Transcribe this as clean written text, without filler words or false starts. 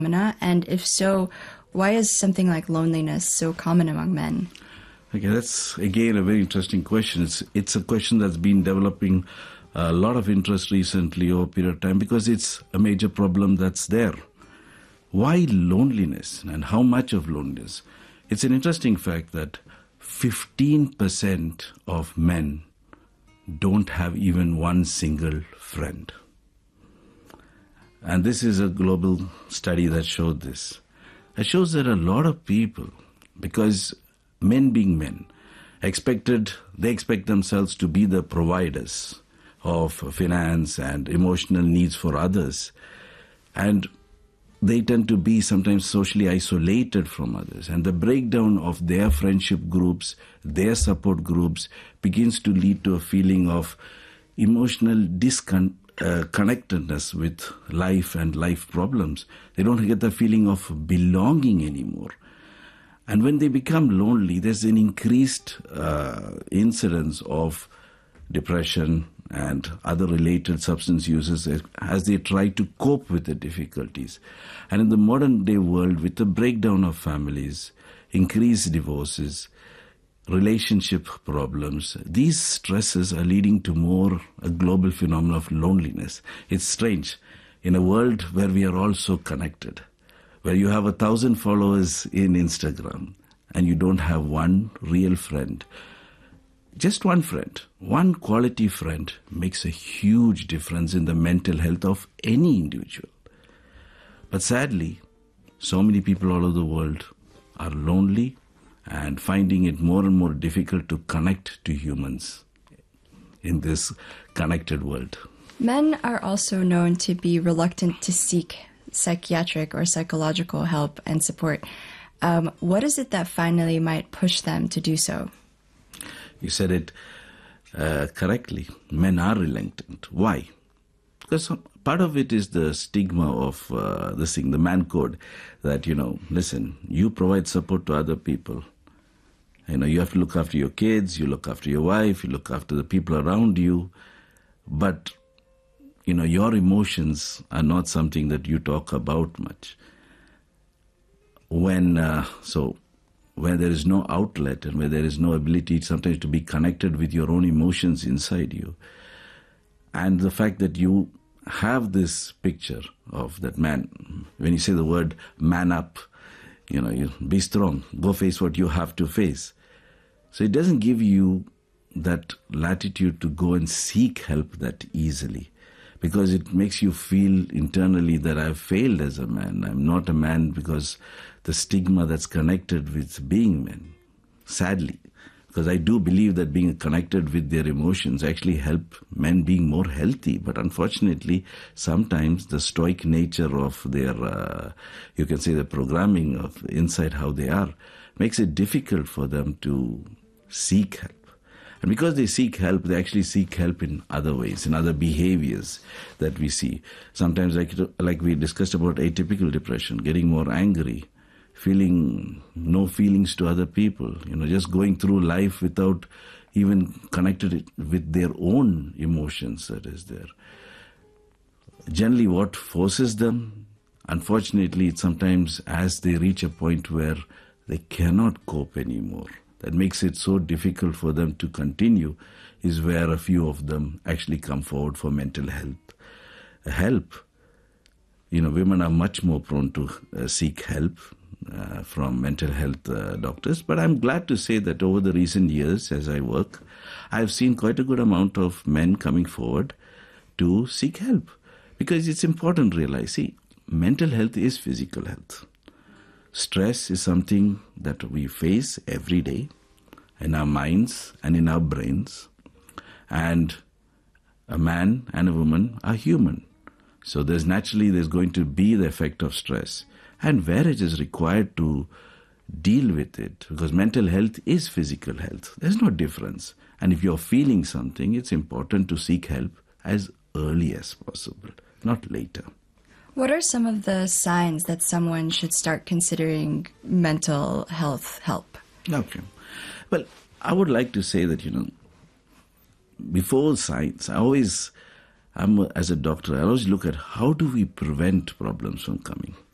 And if so, why is something like loneliness so common among men? Okay, that's again a very interesting question. It's a question that's been developing a lot of interest recently over a period of time because it's a major problem that's there. Why loneliness and how much of loneliness? It's an interesting fact that 15% of men don't have even one single friend. And this is a global study that showed this. It shows that a lot of people, because men being men, they expect themselves to be the providers of finance and emotional needs for others. And they tend to be sometimes socially isolated from others. And the breakdown of their friendship groups, their support groups, begins to lead to a feeling of emotional connectedness with life and life problems. They don't get the feeling of belonging anymore. And when they become lonely, there's an increased incidence of depression and other related substance uses as they try to cope with the difficulties. And in the modern day world, with the breakdown of families, increased divorces, relationship problems, these stresses are leading to more a global phenomenon of loneliness. It's strange. In a world where we are all so connected, where you have 1,000 followers in Instagram and you don't have one real friend, just one friend, one quality friend makes a huge difference in the mental health of any individual. But sadly, so many people all over the world are lonely and finding it more and more difficult to connect to humans in this connected world. Men are also known to be reluctant to seek psychiatric or psychological help and support. What is it that finally might push them to do so? You said it correctly. Men are reluctant. Why? Because part of it is the stigma of the man code that, listen, you provide support to other people. You have to look after your kids, you look after your wife, you look after the people around you. But, your emotions are not something that you talk about much. When there is no outlet and where there is no ability sometimes to be connected with your own emotions inside you, and the fact that you have this picture of that man, when you say the word man up, you be strong, go face what you have to face. So it doesn't give you that latitude to go and seek help that easily, because it makes you feel internally that I've failed as a man. I'm not a man because the stigma that's connected with being men, sadly. Because I do believe that being connected with their emotions actually help men being more healthy. But unfortunately, sometimes the stoic nature of their, you can say the programming of inside how they are, makes it difficult for them to seek help. And because they seek help, they actually seek help in other ways, in other behaviors that we see. Sometimes, like we discussed about atypical depression, getting more angry, feeling no feelings to other people, just going through life without even connected it with their own emotions that is there. Generally, what forces them, unfortunately, it's sometimes as they reach a point where they cannot cope anymore, that makes it so difficult for them to continue, is where a few of them actually come forward for mental help. Women are much more prone to seek help from mental health doctors. But I'm glad to say that over the recent years, as I work, I've seen quite a good amount of men coming forward to seek help. Because it's important to realize, mental health is physical health. Stress is something that we face every day in our minds and in our brains. And a man and a woman are human. So there's going to be the effect of stress. And where it is required to deal with it, because mental health is physical health. There's no difference. And if you're feeling something, it's important to seek help as early as possible, not later. What are some of the signs that someone should start considering mental health help? Okay. Well, I would like to say that, before signs, as a doctor, I always look at how do we prevent problems from coming.